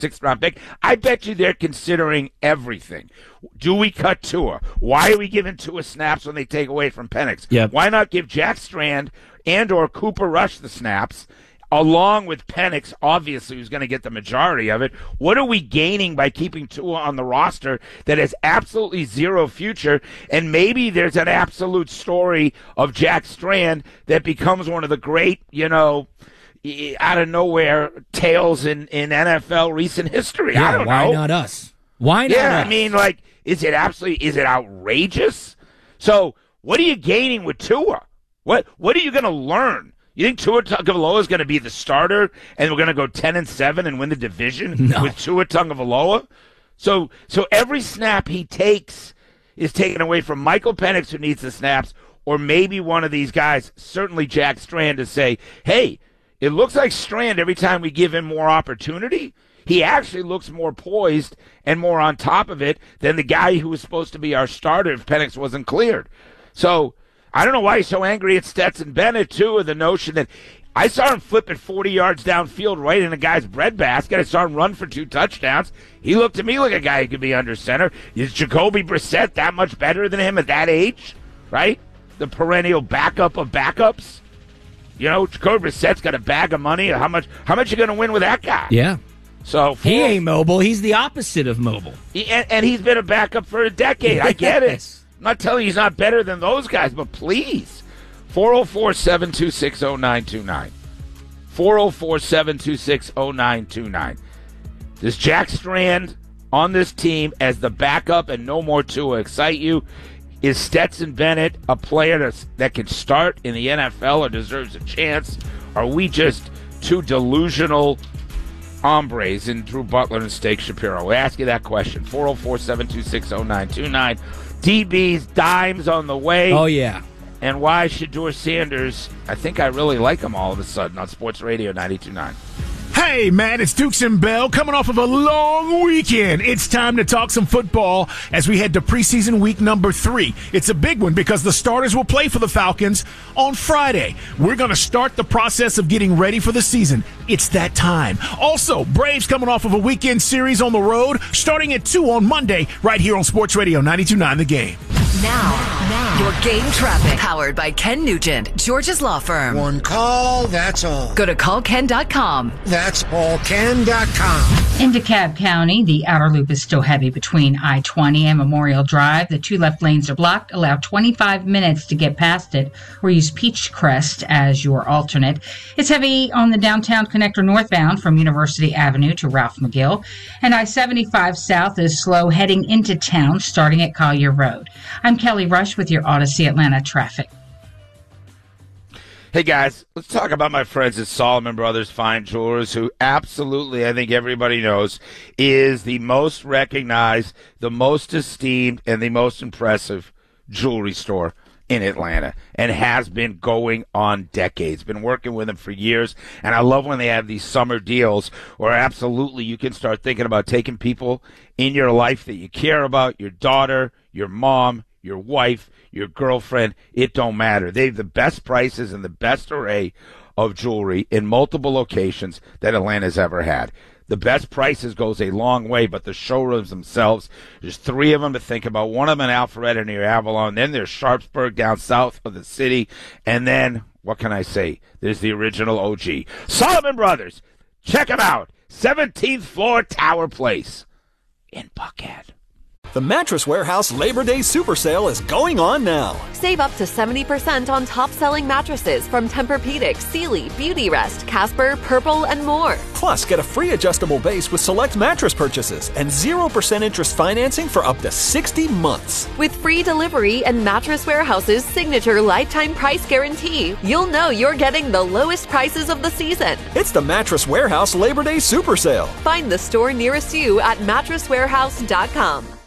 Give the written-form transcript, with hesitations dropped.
6th-round pick. I bet you they're considering everything. Do we cut Tua? Why are we giving Tua snaps when they take away from Penix? Yep. Why not give Jack Strand and or Cooper Rush the snaps, along with Penix, obviously, who's going to get the majority of it? What are we gaining by keeping Tua on the roster that has absolutely zero future? And maybe there's an absolute story of Jack Strand that becomes one of the great, out of nowhere tales in NFL recent history. Yeah, I don't know. Why not us? Why not us? I mean, is it outrageous? So what are you gaining with Tua? What are you going to learn? You think Tua Tagovailoa is going to be the starter and we're going to go 10-7 and win the division with Tua Tagovailoa? So every snap he takes is taken away from Michael Penix, who needs the snaps, or maybe one of these guys, certainly Jack Strand, to say, hey, it looks like Strand, every time we give him more opportunity, he actually looks more poised and more on top of it than the guy who was supposed to be our starter if Penix wasn't cleared. So I don't know why he's so angry at Stetson Bennett, too, with the notion that I saw him flip it 40 yards downfield right in a guy's breadbasket. I saw him run for 2 touchdowns. He looked to me like a guy who could be under center. Is Jacoby Brissett that much better than him at that age, right? The perennial backup of backups? Jacoby Brissett's got a bag of money. How much you going to win with that guy? Yeah. So he ain't mobile. He's the opposite of mobile. And he's been a backup for a decade. I get it. I'm not telling you he's not better than those guys, but please. 404-726-0929. 404-726-0929. Does Jack Strand on this team as the backup and no more Tua excite you? Is Stetson Bennett a player that can start in the NFL or deserves a chance? Are we just two delusional hombres in Drew Butler and Steak Shapiro? We ask you that question. 404-726-0929. DB's dimes on the way. Oh, yeah. And why Shedeur Sanders, I think I really like him all of a sudden on Sports Radio 92.9. Hey, man, it's Dukes and Bell coming off of a long weekend. It's time to talk some football as we head to preseason week number 3. It's a big one because the starters will play for the Falcons on Friday. We're going to start the process of getting ready for the season. It's that time. Also, Braves coming off of a weekend series on the road, starting at 2 on Monday, right here on Sports Radio 92.9 The Game. Now, your game traffic, powered by Ken Nugent, George's Law Firm. One call, that's all. Go to callken.com. That's allken.com. In DeKalb County, the outer loop is still heavy between I-20 and Memorial Drive. The 2 left lanes are blocked. Allow 25 minutes to get past it, or use Peachcrest as your alternate. It's heavy on the downtown connector northbound from University Avenue to Ralph McGill. And I-75 south is slow heading into town, starting at Collier Road. I'm Kelly Rush with your Odyssey Atlanta traffic. Hey, guys, let's talk about my friends at Solomon Brothers Fine Jewelers, who absolutely, I think everybody knows, is the most recognized, the most esteemed, and the most impressive jewelry store in Atlanta, and has been going on decades. Been working with them for years, and I love when they have these summer deals where absolutely you can start thinking about taking people in your life that you care about, your daughter, your mom, your wife, your girlfriend, it don't matter. They have the best prices and the best array of jewelry in multiple locations that Atlanta's ever had. The best prices goes a long way, but the showrooms themselves, there's 3 of them to think about. One of them in Alpharetta near Avalon. Then there's Sharpsburg down south of the city. And then, what can I say? There's the original OG. Solomon Brothers. Check them out. 17th floor Tower Place in Buckhead. The Mattress Warehouse Labor Day Super Sale is going on now. Save up to 70% on top-selling mattresses from Tempur-Pedic, Sealy, Beautyrest, Casper, Purple, and more. Plus, get a free adjustable base with select mattress purchases and 0% interest financing for up to 60 months. With free delivery and Mattress Warehouse's signature lifetime price guarantee, you'll know you're getting the lowest prices of the season. It's the Mattress Warehouse Labor Day Super Sale. Find the store nearest you at mattresswarehouse.com.